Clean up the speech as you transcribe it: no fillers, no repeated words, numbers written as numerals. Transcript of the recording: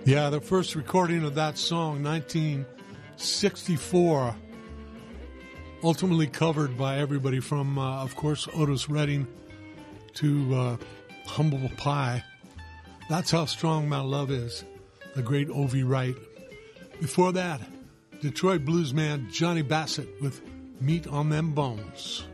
Yeah, the first recording of that song, 1964, ultimately covered by everybody from, of course, Otis Redding to Humble Pie. That's how strong my love is, the great O.V. Wright. Before that, Detroit bluesman Johnny Bassett with Meat on Them Bones.